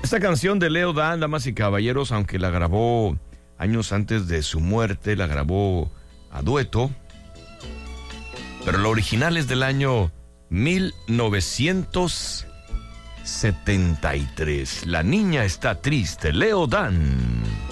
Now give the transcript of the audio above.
Esta canción de Leo Dan, damas y caballeros, aunque la grabó años antes de su muerte, la grabó a dueto, pero la original es del año 1973. La niña está triste, Leo Dan.